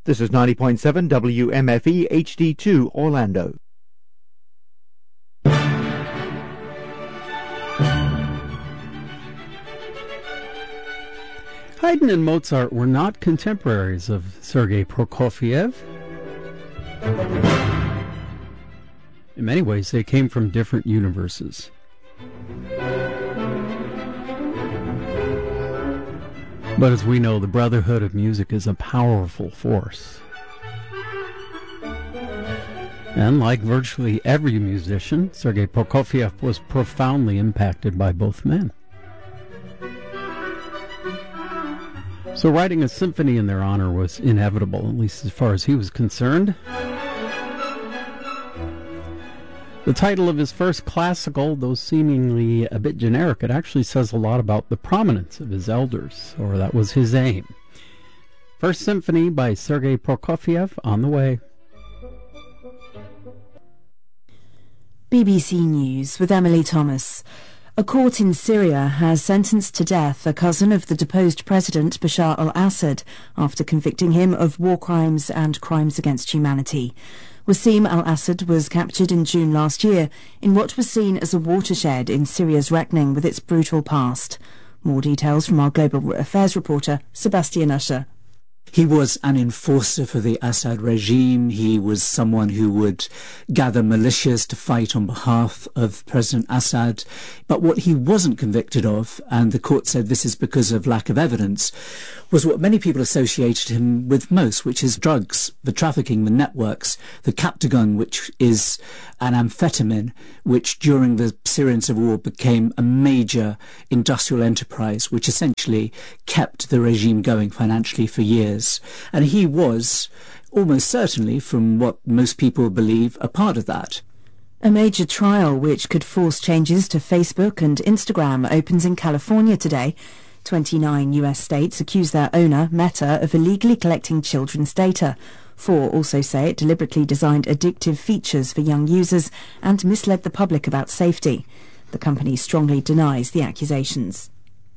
This is 90.7 WMFE HD2 Orlando. Haydn and Mozart were not contemporaries of Sergei Prokofiev. In many ways, they came from different universes. But as we know, the brotherhood of music is a powerful force. And like virtually every musician, Sergei Prokofiev was profoundly impacted by both men. So writing a symphony in their honor was inevitable, at least as far as he was concerned. The title of his first classical, though seemingly a bit generic, it actually says a lot about the prominence of his elders, or that was his aim. First Symphony by Sergei Prokofiev on the way. BBC News with Emily Thomas. A court in Syria has sentenced to death a cousin of the deposed president Bashar al-Assad after convicting him of war crimes and crimes against humanity. Wasim al-Assad was captured in June last year in what was seen as a watershed in Syria's reckoning with its brutal past. More details from our Global Affairs reporter, Sebastian Usher. He was an enforcer for the Assad regime. He was someone who would gather militias to fight on behalf of President Assad. But what he wasn't convicted of, and the court said this is because of lack of evidence, was what many people associated him with most, which is drugs, the trafficking, the networks, the Captagon, which is an amphetamine, which during the Syrian civil war became a major industrial enterprise, which essentially kept the regime going financially for years. And he was, almost certainly, from what most people believe, a part of that. A major trial which could force changes to Facebook and Instagram opens in California today. 29 US states accuse their owner, Meta, of illegally collecting children's data. 4 also say it deliberately designed addictive features for young users and misled the public about safety. The company strongly denies the accusations.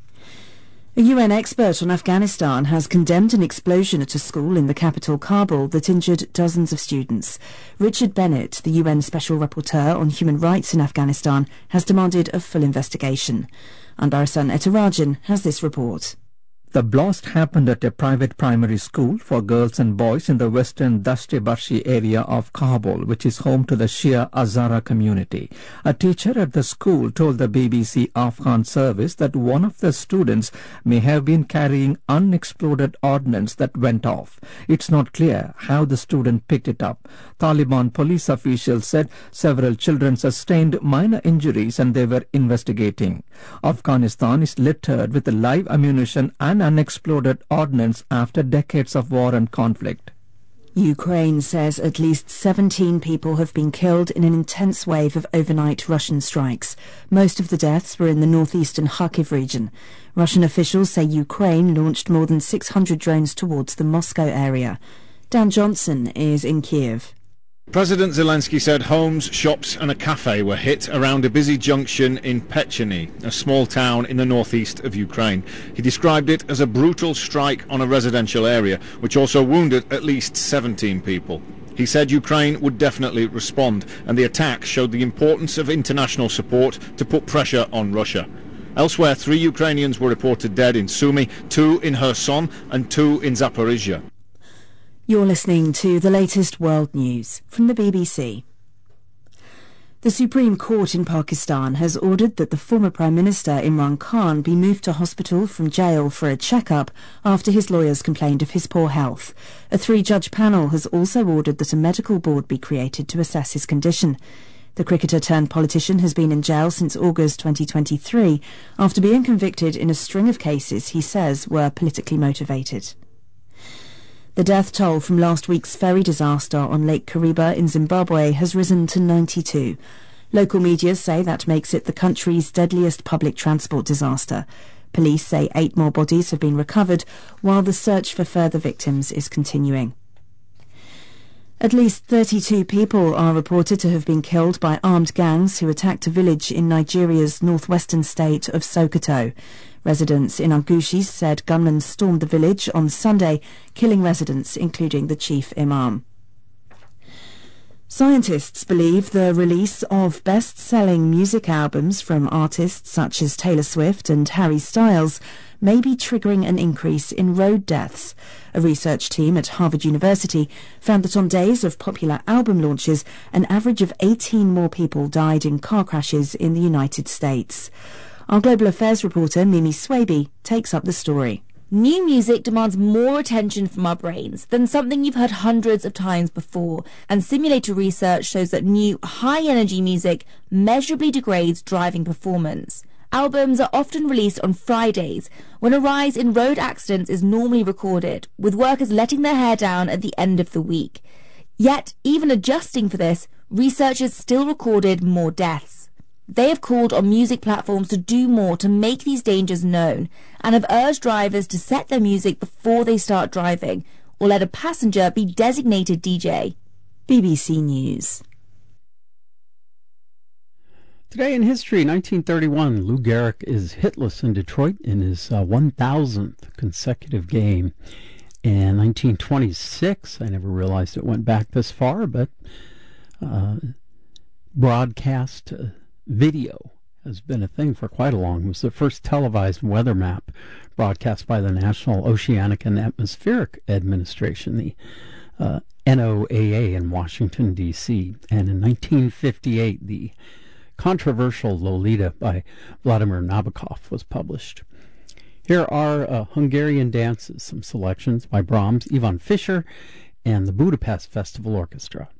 A UN expert on Afghanistan has condemned an explosion at a school in the capital Kabul that injured dozens of students. Richard Bennett, the UN Special Rapporteur on Human Rights in Afghanistan, has demanded a full investigation. Anbarasan Etarajan has this report. The blast happened at a private primary school for girls and boys in the western Dashti-Barshi area of Kabul, which is home to the Shia Hazara community. A teacher at the school told the BBC Afghan service that one of the students may have been carrying unexploded ordnance that went off. It's not clear how the student picked it up. Taliban police officials said several children sustained minor injuries and they were investigating. Afghanistan is littered with live ammunition and unexploded ordnance after decades of war and conflict. Ukraine says at least 17 people have been killed in an intense wave of overnight Russian strikes. Most of the deaths were in the northeastern Kharkiv region. Russian officials say Ukraine launched more than 600 drones towards the Moscow area. Dan Johnson is in Kiev. President Zelensky said homes, shops and a cafe were hit around a busy junction in Pecheny, a small town in the northeast of Ukraine. He described it as a brutal strike on a residential area, which also wounded at least 17 people. He said Ukraine would definitely respond, and the attack showed the importance of international support to put pressure on Russia. Elsewhere, 3 Ukrainians were reported dead in Sumy, 2 in Kherson and 2 in Zaporizhia. You're listening to the latest world news from the BBC. The Supreme Court in Pakistan has ordered that the former Prime Minister Imran Khan be moved to hospital from jail for a check-up after his lawyers complained of his poor health. A 3-judge panel has also ordered that a medical board be created to assess his condition. The cricketer-turned-politician has been in jail since August 2023 after being convicted in a string of cases he says were politically motivated. The death toll from last week's ferry disaster on Lake Kariba in Zimbabwe has risen to 92. Local media say that makes it the country's deadliest public transport disaster. Police say 8 more bodies have been recovered, while the search for further victims is continuing. At least 32 people are reported to have been killed by armed gangs who attacked a village in Nigeria's northwestern state of Sokoto. Residents in Angushi said gunmen stormed the village on Sunday, killing residents, including the chief imam. Scientists believe the release of best-selling music albums from artists such as Taylor Swift and Harry Styles may be triggering an increase in road deaths. A research team at Harvard University found that on days of popular album launches, an average of 18 more people died in car crashes in the United States. Our Global Affairs reporter Mimi Swaby takes up the story. New music demands more attention from our brains than something you've heard hundreds of times before, and simulator research shows that new, high-energy music measurably degrades driving performance. Albums are often released on Fridays, when a rise in road accidents is normally recorded, with workers letting their hair down at the end of the week. Yet, even adjusting for this, researchers still recorded more deaths. They have called on music platforms to do more to make these dangers known, and have urged drivers to set their music before they start driving, or let a passenger be designated DJ. BBC News. Today in history, 1931, Lou Gehrig is hitless in Detroit in his 1,000th consecutive game. And 1926, I never realized it went back this far, but broadcast video has been a thing for quite a long. It was the first televised weather map broadcast by the National Oceanic and Atmospheric Administration, the NOAA in Washington, D.C. And in 1958, the controversial Lolita by Vladimir Nabokov was published. Here are Hungarian dances, some selections by Brahms, Ivan Fischer, and the Budapest Festival Orchestra.